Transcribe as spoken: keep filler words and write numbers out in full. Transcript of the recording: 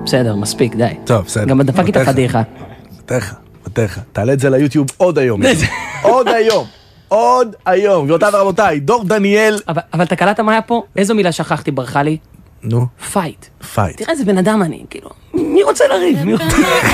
בסדר, מספיק, די. טוב, בסדר. גם דפקתי את החתיכה. מתך, מתך. תעלה את זה ליוטיוב עוד היום. עוד היום. עוד היום. גבירותיי ורבותיי, דור דניאל. אבל, אבל אתה קלטת מה היה פה? איזו מילה שכחתי, ברכה לי? נו. פייט. פייט. תראה איזה בן אדם אני, כאילו. מי רוצה לריב? מי רוצה...